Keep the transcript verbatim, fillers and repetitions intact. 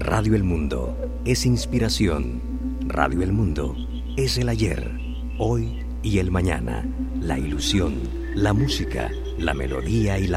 Radio El Mundo es inspiración. Radio El Mundo es el ayer, hoy y el mañana. La ilusión, la música, la melodía y la